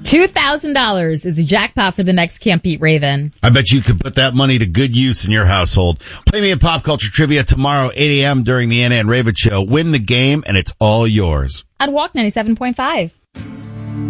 $2,000 is the jackpot for the next Can't Beat Raven. I bet you could put that money to good use in your household. Play me in Pop Culture Trivia tomorrow, 8 a.m. during the Anna and Raven Show. Win the game, and it's all yours. I'd walk 97.5.